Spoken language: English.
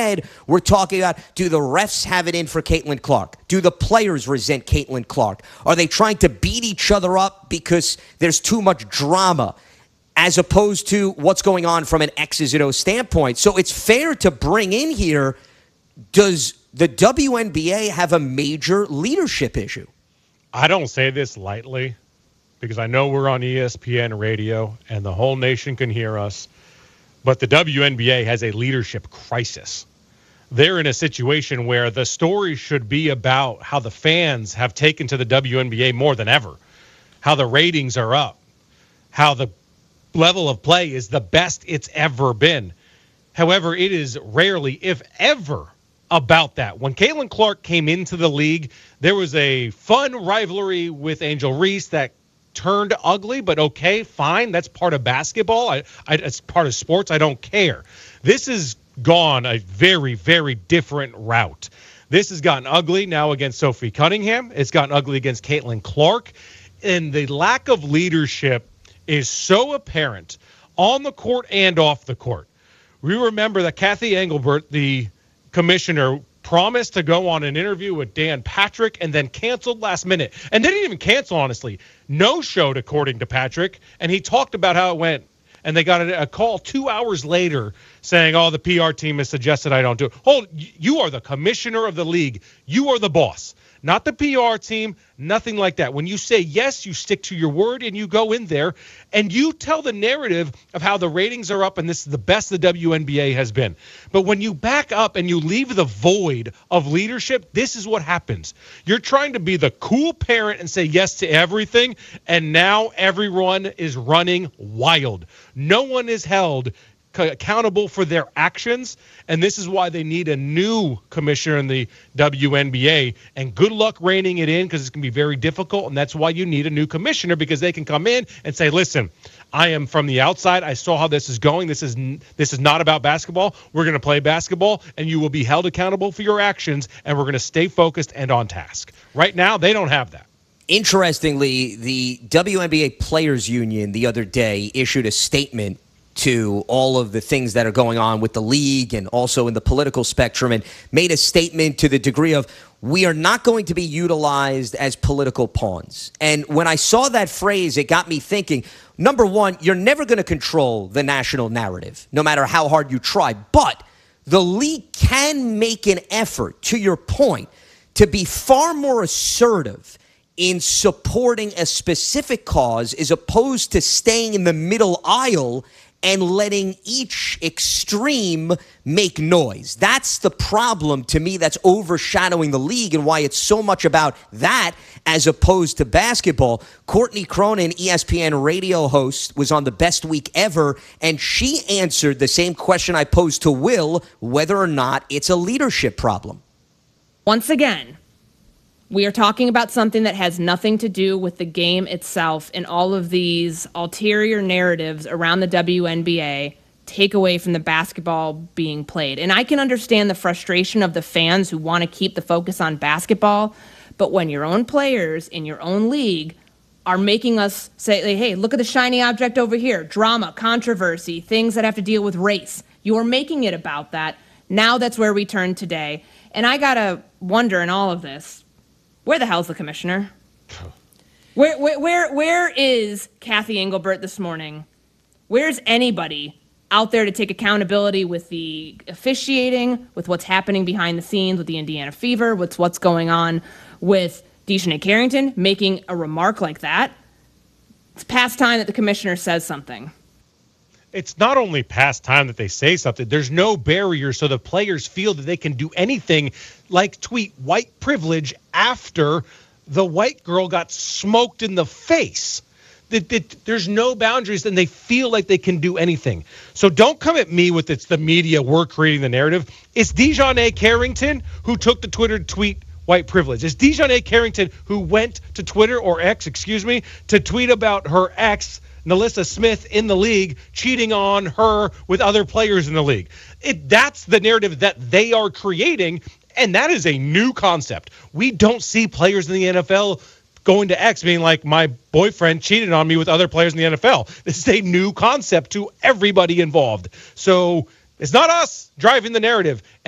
Instead, we're talking about, do the refs have it in for Caitlin Clark? Do the players resent Caitlin Clark? Are they trying to beat each other up because there's too much drama, as opposed to what's going on from an X's and O's standpoint? So it's fair to bring in here, does the WNBA have a major leadership issue? I don't say this lightly, because I know we're on ESPN radio and the whole nation can hear us, but the WNBA has a leadership crisis. They're in a situation where the story should be about how the fans have taken to the WNBA more than ever, how the ratings are up, how the level of play is the best it's ever been. However, it is rarely, if ever, about that. When Caitlin Clark came into the league, there was a fun rivalry with Angel Reese that turned ugly, but okay, fine. That's part of basketball. It's part of sports. I don't care. This has gone a very, very different route. This has gotten ugly now against Sophie Cunningham. It's gotten ugly against Caitlin Clark. And the lack of leadership is so apparent on the court and off the court. We remember that Kathy Engelbert, the commissioner, promised to go on an interview with Dan Patrick and then canceled last minute. And they didn't even cancel, honestly. No-showed, according to Patrick, and he talked about how it went. And they got a call 2 hours later saying, oh, the PR team has suggested I don't do it. Hold, you are the commissioner of the league. You are the boss. Not the PR team, nothing like that. When you say yes, you stick to your word and you go in there and you tell the narrative of how the ratings are up and this is the best the WNBA has been. But when you back up and you leave the void of leadership, this is what happens. You're trying to be the cool parent and say yes to everything, and now everyone is running wild. No one is held accountable for their actions, and this is why they need a new commissioner in the WNBA, and good luck reining it in, because it's going to be very difficult, and that's why you need a new commissioner, because they can come in and say, listen, I am from the outside. I saw how this is going. This is not about basketball. We're going to play basketball, and you will be held accountable for your actions, and we're going to stay focused and on task. Right now, they don't have that. Interestingly, the WNBA Players Union the other day issued a statement to all of the things that are going on with the league and also in the political spectrum, and made a statement to the degree of, we are not going to be utilized as political pawns. And when I saw that phrase, it got me thinking, number one, you're never going to control the national narrative, no matter how hard you try. But the league can make an effort, to your point, to be far more assertive in supporting a specific cause as opposed to staying in the middle aisle and letting each extreme make noise. That's the problem to me that's overshadowing the league, and why it's so much about that as opposed to basketball. Courtney Cronin, ESPN radio host, was on the Best Week Ever, and she answered the same question I posed to Will, whether or not it's a leadership problem. Once again, we are talking about something that has nothing to do with the game itself, and all of these ulterior narratives around the WNBA take away from the basketball being played. And I can understand the frustration of the fans who want to keep the focus on basketball, but when your own players in your own league are making us say, hey, look at the shiny object over here, drama, controversy, things that have to deal with race, you are making it about that. Now that's where we turn today. And I got to wonder in all of this, where the hell's the commissioner? Where is Kathy Engelbert this morning? Where's anybody out there to take accountability with the officiating, with what's happening behind the scenes with the Indiana Fever, with what's going on with Dejanay Carrington making a remark like that? It's past time that the commissioner says something. It's not only past time that they say something. There's no barrier, so the players feel that they can do anything, like tweet white privilege after the white girl got smoked in the face. There's no boundaries, and they feel like they can do anything. So don't come at me with it's the media, we're creating the narrative. It's Dejanay Carrington who took the Twitter tweet white privilege. It's Dejanay Carrington who went to Twitter, or X, to tweet about her ex, Nalissa Smith, in the league, cheating on her with other players in the league. That's the narrative that they are creating, and that is a new concept. We don't see players in the NFL going to X being like, my boyfriend cheated on me with other players in the NFL. This is a new concept to everybody involved. So it's not us driving the narrative.